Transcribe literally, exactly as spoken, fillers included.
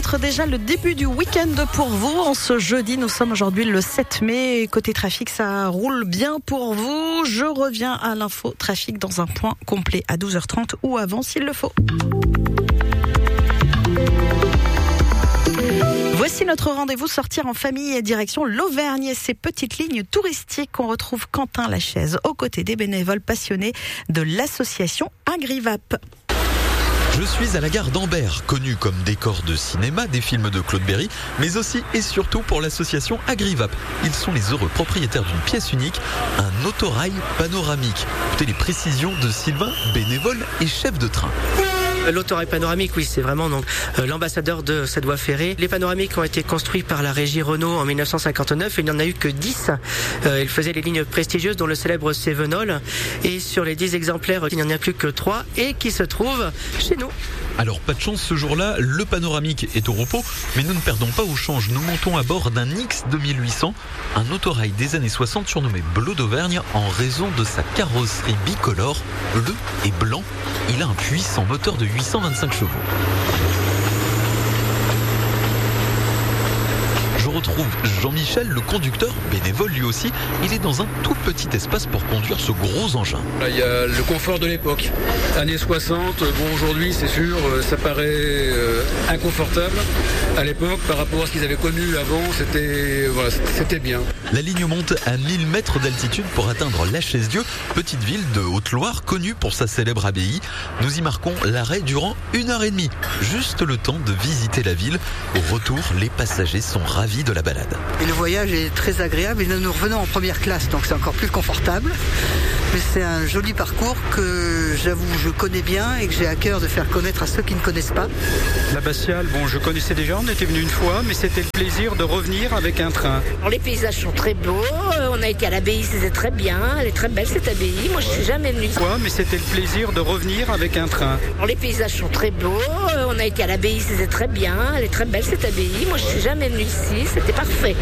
peut-être déjà le début du week-end pour vous. En ce jeudi, nous sommes aujourd'hui le sept mai. Côté trafic, ça roule bien pour vous. Je reviens à l'info trafic dans un point complet à douze heures trente ou avant s'il le faut. Voici notre rendez-vous sortir en famille et direction l'Auvergne et ses petites lignes touristiques. On retrouve Quentin Lachaise aux côtés des bénévoles passionnés de l'association Agrivap. Je suis à la gare d'Ambert, connue comme décor de cinéma des films de Claude Berry, mais aussi et surtout pour l'association Agrivap. Ils sont les heureux propriétaires d'une pièce unique, un autorail panoramique. Écoutez les précisions de Sylvain, bénévole et chef de train. L'autorail panoramique, oui, c'est vraiment donc euh, l'ambassadeur de cette voie ferrée. Les panoramiques ont été construits par la régie Renault en dix-neuf cent cinquante-neuf et il n'y en a eu que dix. Euh, ils faisaient les lignes prestigieuses dont le célèbre Cévenol. Et sur les dix exemplaires, il n'y en a plus que trois et qui se trouvent chez nous. Alors pas de chance ce jour-là, le panoramique est au repos, mais nous ne perdons pas au change. Nous montons à bord d'un X deux mille huit cents, un autorail des années soixante surnommé Bleu d'Auvergne en raison de sa carrosserie bicolore, bleu et blanc. Il a un puissant moteur de huit cent vingt-cinq chevaux. Je retrouve Jean-Michel, le conducteur, bénévole lui aussi. Il est dans un tout petit espace pour conduire ce gros engin. Il y a le confort de l'époque. Années soixante, bon aujourd'hui c'est sûr, ça paraît euh, inconfortable. À l'époque, par rapport à ce qu'ils avaient connu avant, c'était, voilà, c'était bien. La ligne monte à mille mètres d'altitude pour atteindre La Chaise-Dieu, petite ville de Haute-Loire connue pour sa célèbre abbaye. Nous y marquons l'arrêt durant une heure et demie. Juste le temps de visiter la ville. Au retour, les passagers sont ravis de la balade. Et le voyage est très agréable et nous revenons en première classe, donc c'est encore plus confortable. Mais c'est un joli parcours que j'avoue je connais bien et que j'ai à cœur de faire connaître à ceux qui ne connaissent pas. L'abbatiale, bon je connaissais déjà, on était venu une fois, mais c'était le plaisir de revenir avec un train. Alors, les paysages sont très beaux, on a été à l'abbaye, c'était très bien, elle est très belle cette abbaye, moi je suis jamais venue. Quoi, mais c'était le plaisir de revenir avec un train. Alors, les paysages sont très beaux, on a été à l'abbaye, c'était très bien, elle est très belle cette abbaye, moi je suis jamais venue ici, c'était parfait.